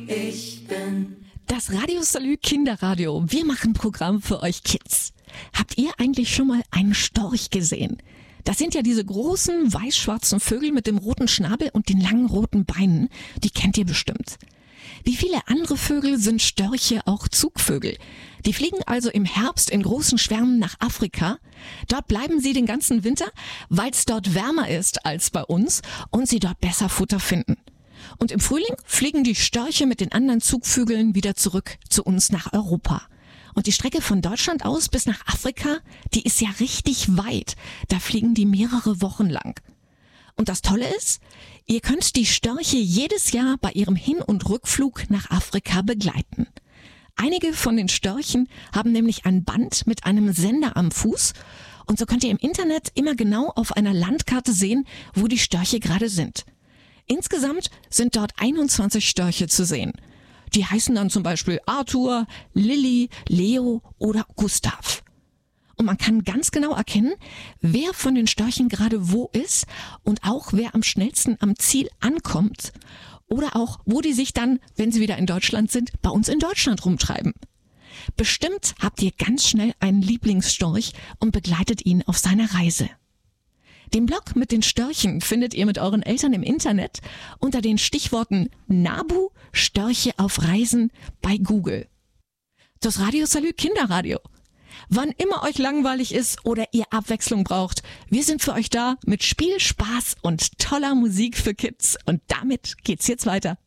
ich bin. Das Radio Salü Kinderradio. Wir machen Programm für euch Kids. Habt ihr eigentlich schon mal einen Storch gesehen? Das sind ja diese großen, weiß-schwarzen Vögel mit dem roten Schnabel und den langen roten Beinen. Die kennt ihr bestimmt. Wie viele andere Vögel sind Störche auch Zugvögel. Die fliegen also im Herbst in großen Schwärmen nach Afrika. Dort bleiben sie den ganzen Winter, weil es dort wärmer ist als bei uns und sie dort besser Futter finden. Und im Frühling fliegen die Störche mit den anderen Zugvögeln wieder zurück zu uns nach Europa. Und die Strecke von Deutschland aus bis nach Afrika, die ist ja richtig weit. Da fliegen die mehrere Wochen lang. Und das Tolle ist, ihr könnt die Störche jedes Jahr bei ihrem Hin- und Rückflug nach Afrika begleiten. Einige von den Störchen haben nämlich ein Band mit einem Sender am Fuß und so könnt ihr im Internet immer genau auf einer Landkarte sehen, wo die Störche gerade sind. Insgesamt sind dort 21 Störche zu sehen. Die heißen dann zum Beispiel Arthur, Lilly, Leo oder Gustav. Und man kann ganz genau erkennen, wer von den Störchen gerade wo ist und auch wer am schnellsten am Ziel ankommt. Oder auch, wo die sich dann, wenn sie wieder in Deutschland sind, bei uns in Deutschland rumtreiben. Bestimmt habt ihr ganz schnell einen Lieblingsstorch und begleitet ihn auf seiner Reise. Den Blog mit den Störchen findet ihr mit euren Eltern im Internet unter den Stichworten NABU Störche auf Reisen bei Google. Das Radio Salü Kinderradio. Wann immer euch langweilig ist oder ihr Abwechslung braucht, wir sind für euch da mit Spiel, Spaß und toller Musik für Kids. Und damit geht's jetzt weiter.